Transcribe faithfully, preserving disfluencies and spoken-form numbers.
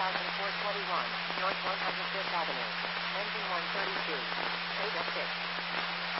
thousand four hundred twenty-one, North one hundred fifth Avenue, engine one thirty-two, Beta six.